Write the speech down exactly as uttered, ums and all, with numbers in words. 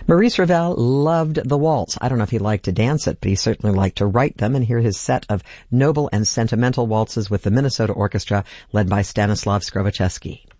Maurice Ravel loved the waltz. I don't know if he liked to dance it, but he certainly liked to write them. And here his set of noble and sentimental waltzes with the Minnesota Orchestra led by Stanislav Skrovacheski.